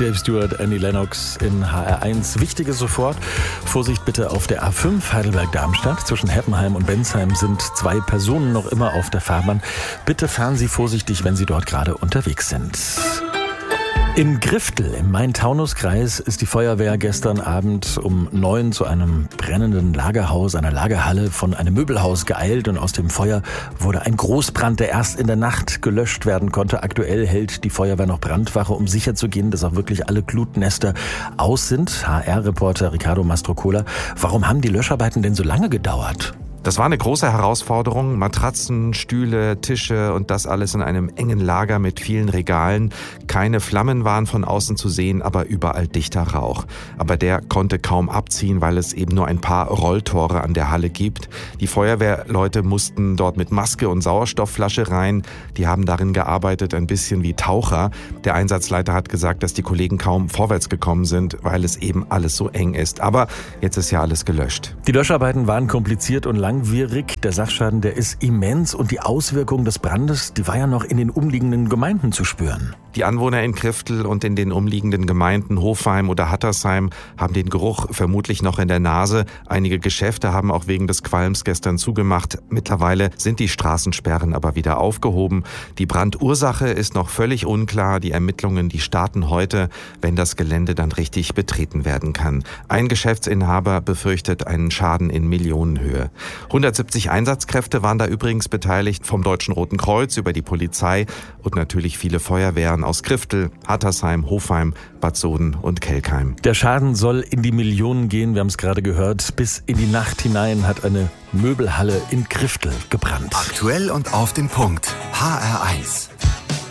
Dave Stewart, Annie Lennox in HR1. Wichtiges sofort. Vorsicht bitte auf der A5 Heidelberg-Darmstadt. Zwischen Heppenheim und Bensheim sind 2 Personen noch immer auf der Fahrbahn. Bitte fahren Sie vorsichtig, wenn Sie dort gerade unterwegs sind. In Griftel im Main-Taunus-Kreis ist die Feuerwehr gestern Abend um 9 zu einem brennenden Lagerhaus, einer Lagerhalle von einem Möbelhaus geeilt und aus dem Feuer wurde ein Großbrand, der erst in der Nacht gelöscht werden konnte. Aktuell hält die Feuerwehr noch Brandwache, um sicherzugehen, dass auch wirklich alle Glutnester aus sind. HR-Reporter Ricardo Mastrocola, warum haben die Löscharbeiten denn so lange gedauert? Das war eine große Herausforderung. Matratzen, Stühle, Tische und das alles in einem engen Lager mit vielen Regalen. Keine Flammen waren von außen zu sehen, aber überall dichter Rauch. Aber der konnte kaum abziehen, weil es eben nur ein paar Rolltore an der Halle gibt. Die Feuerwehrleute mussten dort mit Maske und Sauerstoffflasche rein. Die haben darin gearbeitet, ein bisschen wie Taucher. Der Einsatzleiter hat gesagt, dass die Kollegen kaum vorwärts gekommen sind, weil es eben alles so eng ist. Aber jetzt ist ja alles gelöscht. Die Löscharbeiten waren kompliziert und langwierig. Der Sachschaden, der ist immens und die Auswirkung des Brandes, die war ja noch in den umliegenden Gemeinden zu spüren. Die Anwohner in Griftel und in den umliegenden Gemeinden Hofheim oder Hattersheim haben den Geruch vermutlich noch in der Nase. Einige Geschäfte haben auch wegen des Qualms gestern zugemacht. Mittlerweile sind die Straßensperren aber wieder aufgehoben. Die Brandursache ist noch völlig unklar. Die Ermittlungen, die starten heute, wenn das Gelände dann richtig betreten werden kann. Ein Geschäftsinhaber befürchtet einen Schaden in Millionenhöhe. 170 Einsatzkräfte waren da übrigens beteiligt, vom Deutschen Roten Kreuz über die Polizei und natürlich viele Feuerwehren aus Griftel, Hattersheim, Hofheim, Bad Soden und Kelkheim. Der Schaden soll in die Millionen gehen, wir haben es gerade gehört. Bis in die Nacht hinein hat eine Möbelhalle in Griftel gebrannt. Aktuell und auf den Punkt. HR1.